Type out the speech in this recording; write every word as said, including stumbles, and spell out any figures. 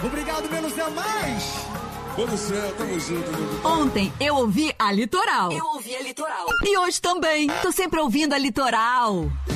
Obrigado pelos demais. Vamos céu, tamo junto. Ontem eu ouvi a Litoral. Eu ouvi a Litoral. E hoje também. Tô sempre ouvindo a Litoral.